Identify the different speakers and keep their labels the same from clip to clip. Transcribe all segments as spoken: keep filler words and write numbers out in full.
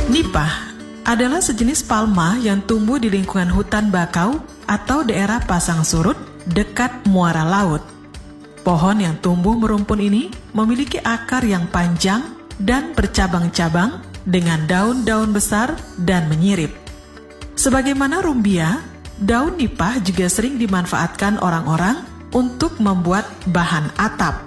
Speaker 1: Nipah adalah sejenis palma yang tumbuh di lingkungan hutan bakau atau daerah pasang surut dekat muara laut. Pohon yang tumbuh merumpun ini memiliki akar yang panjang dan bercabang-cabang dengan daun-daun besar dan menyirip. Sebagaimana rumbia, daun nipah juga sering dimanfaatkan orang-orang untuk membuat bahan atap.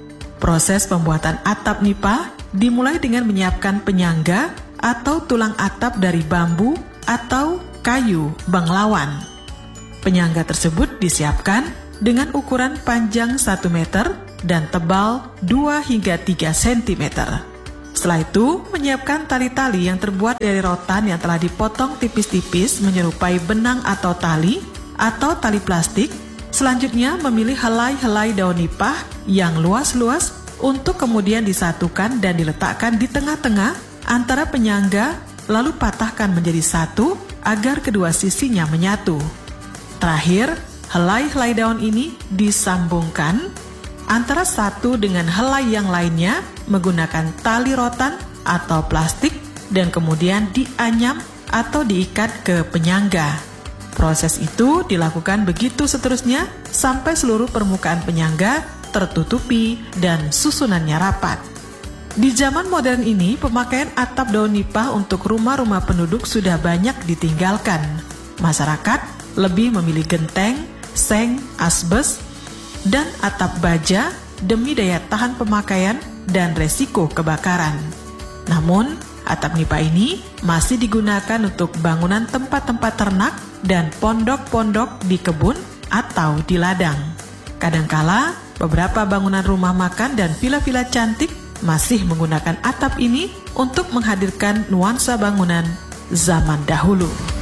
Speaker 1: Proses pembuatan atap nipah dimulai dengan menyiapkan penyangga atau tulang atap dari bambu atau kayu banglawan. Penyangga tersebut disiapkan dengan ukuran panjang satu meter dan tebal dua hingga tiga sentimeter. Setelah itu, menyiapkan tali-tali yang terbuat dari rotan yang telah dipotong tipis-tipis menyerupai benang atau tali atau tali plastik. Selanjutnya, memilih helai-helai daun nipah yang luas-luas untuk kemudian disatukan dan diletakkan di tengah-tengah antara penyangga, lalu patahkan menjadi satu agar kedua sisinya menyatu. Terakhir, helai-helai daun ini disambungkan antara satu dengan helai yang lainnya menggunakan tali rotan atau plastik dan kemudian dianyam atau diikat ke penyangga. Proses itu dilakukan begitu seterusnya sampai seluruh permukaan penyangga tertutupi dan susunannya rapat. Di zaman modern ini, pemakaian atap daun nipah untuk rumah-rumah penduduk sudah banyak ditinggalkan. Masyarakat lebih memilih genteng, seng, asbes, dan atap baja demi daya tahan pemakaian dan resiko kebakaran. Namun, atap nipah ini masih digunakan untuk bangunan tempat-tempat ternak dan pondok-pondok di kebun atau di ladang. Kadangkala, beberapa bangunan rumah makan dan villa-villa cantik masih menggunakan atap ini untuk menghadirkan nuansa bangunan zaman dahulu.